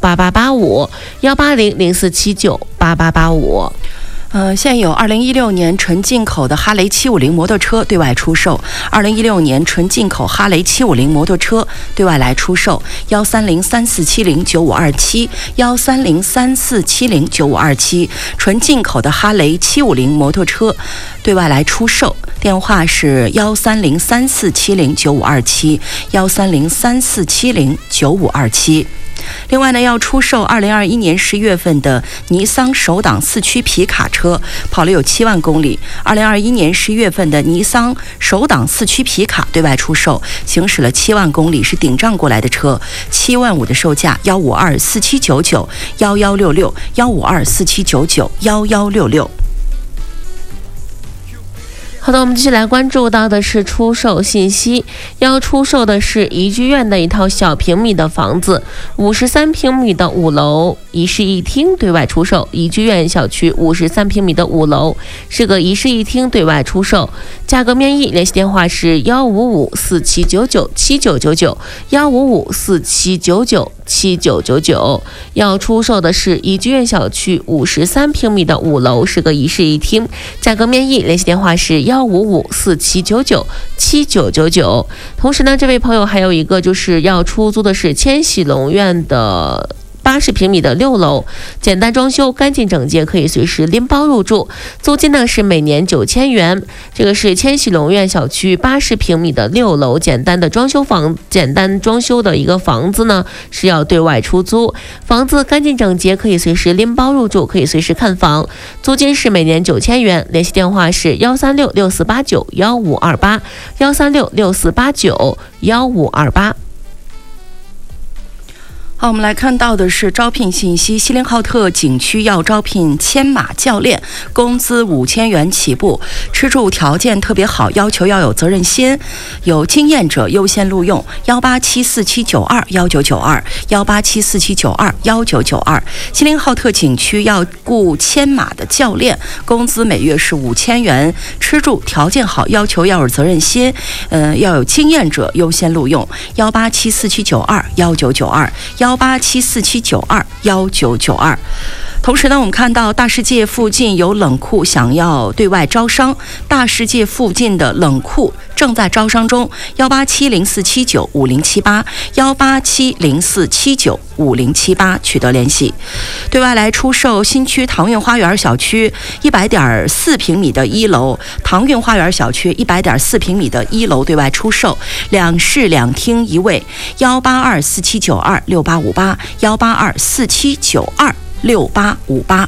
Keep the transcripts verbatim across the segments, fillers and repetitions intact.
八八八五，幺八零零四七九八八八五。 呃，现有二零一六年纯进口的哈雷七五零摩托车对外出售。二零一六年纯进口哈雷七五零摩托车对外来出售，幺三零三四七零九五二七，幺三零三四七零九五二七，纯进口的哈雷七五零摩托车对外来出售。电话是幺三零三四七零九五二七，幺三零三四七零九五二七。另外呢，要出售二零二一年十一月份的尼桑首档四驱皮卡车，跑了有七万公里。二零二一年十一月份的尼桑首档四驱皮卡对外出售，行驶了七万公里，是顶账过来的车，七万五的售价，幺五二四七九九幺幺六六，幺五二四七九九幺幺六六。 好的，我们继续来关注到的是出售信息。要出售的是怡居苑的一套小平米的房子，五十三平米的五楼一室一厅对外出售。怡居苑小区五十三平米的五楼是个一室一厅对外出售，价格面议，联系电话是幺五五四七九九七九九九幺五五四七九九七九九九。要出售的是怡居苑小区五十三平米的五楼是个一室一厅，价格面议，联系电话是幺五五四七九九七九九九。同时呢，这位朋友还有一个就是要出租的是千禧龙苑的八十平米的六楼，简单装修，干净整洁，可以随时拎包入住，租金呢是每年九千元。这个是千禧龙苑小区八十平米的六楼，简单的装修房，简单装修的一个房子呢是要对外出租，房子干净整洁，可以随时拎包入住，可以随时看房，租金是每年九千元。联系电话是幺三六六四八九幺五二八幺三六六四八九幺五二八。 好，我们来看到的是招聘信息。锡林浩特景区要招聘牵马教练，工资五千元起步，吃住条件特别好，要求要有责任心，有经验者优先录用。幺八七四七九二幺九九二幺八七四七九二幺九九二。锡林浩特景区要雇牵马的教练，工资每月是五千元，吃住条件好，要求要有责任心，呃，要有经验者优先录用。幺八七四七九二幺九九二幺。幺八七四七九二幺九九二。同时呢，我们看到大世界附近有冷库想要对外招商，大世界附近的冷库正在招商中。幺八七零四七九五零七八幺八七零四七九五零七八取得联系。对外来出售新区唐运花园小区一百点四平米的一楼，唐运花园小区一百点四平米的一楼对外出售，两室两厅一卫。幺八二四七九二六八五八幺八二四七九二六八五八。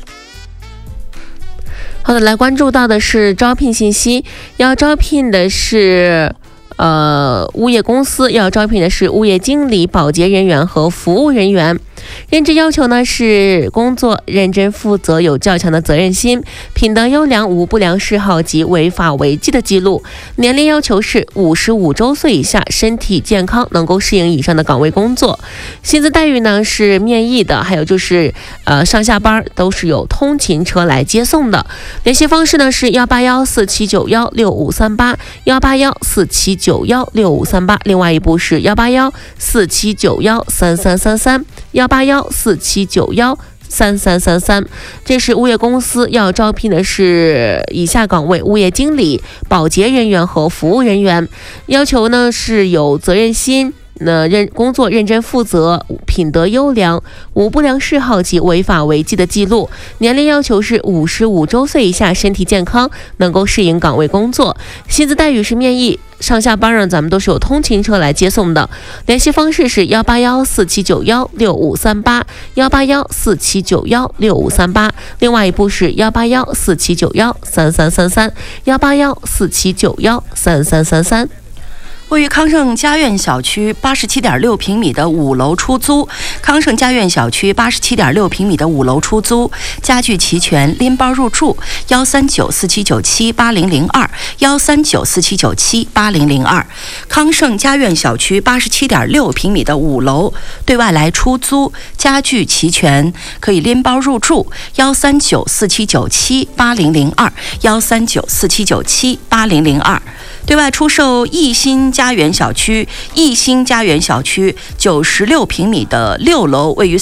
好的，来关注到的是招聘信息。要招聘的是呃物业公司，要招聘的是物业经理、保洁人员和服务人员。任职要求呢是工作认真负责，有较强的责任心，品德优良，无不良嗜好及违法违纪的记录。年龄要求是五十五周岁以下，身体健康，能够适应以上的岗位工作。薪资待遇呢是面议的，还有就是呃上下班都是有通勤车来接送的。联系方式呢是幺八幺四七九幺六五三八幺八幺四七九幺六五三八，另外一部是幺八幺四七九幺三三三三幺八幺四七九幺三三三三。这是物业公司要招聘的是以下岗位：物业经理、保洁人员和服务人员。要求呢是有责任心，那认工作认真负责，品德优良，无不良嗜好及违法违纪的记录。年龄要求是五十五周岁以下，身体健康，能够适应岗位工作。薪资待遇是面议，上下班呢咱们都是有通勤车来接送的。联系方式是幺八幺四七九幺六五三八幺八幺四七九幺六五三八，另外一部是幺八幺四七九幺三三三三幺八幺四七九幺三三三三。 位于康盛家苑小区八十七点六平米的五楼出租。康盛家苑小区八十七点六平米的五楼出租，家具齐全，拎包入住。幺三九四七九七八零零二幺三九四七九七八零零二。康盛家苑小区八十七点六平米的五楼对外来出租，家具齐全，可以拎包入住。幺三九四七九七八零零二幺三九四七九七八零零二。对外出售益新家园小区，益新家园小区九十六平米的六楼，位于